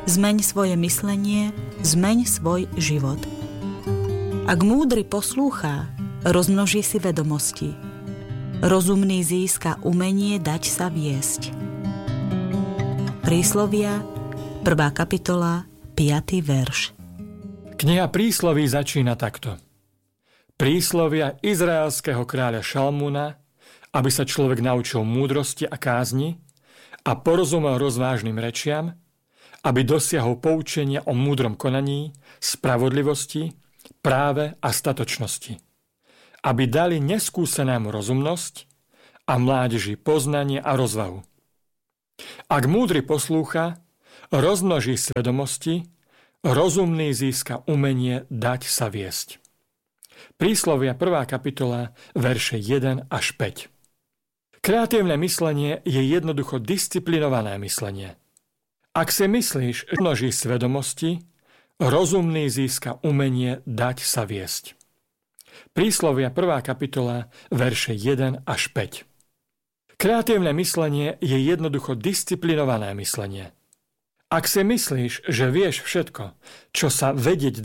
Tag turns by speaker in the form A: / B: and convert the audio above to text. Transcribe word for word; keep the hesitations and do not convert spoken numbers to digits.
A: Zmeň svoje myslenie, zmeň svoj život. Ak múdry poslúchá, rozmnoží si vedomosti. Rozumný získa umenie dať sa viesť. Príslovia, prvá kapitola, piaty verš.
B: Kniha Prísloví začína takto. Príslovia izraelského kráľa Šalmúna, aby sa človek naučil múdrosti a kázni a porozumel rozvážnym rečiam, aby dosiahol poučenia o múdrom konaní, spravodlivosti, práve a statočnosti. Aby dali neskúsenému rozumnosť a mládeži poznanie a rozvahu. Ak múdry poslúcha, rozmnoží svedomosti, rozumný získa umenie dať sa viesť. Príslovia prvá kapitola, verše jeden až päť. Kreatívne myslenie je jednoducho disciplinované myslenie. Ak si myslíš, že množí svedomosti, rozumný získa umenie dať sa viesť. Príslovia prvá kapitola, verše jeden až päť. Kreatívne myslenie je jednoducho disciplinované myslenie. Ak si myslíš, že vieš všetko, čo sa vedieť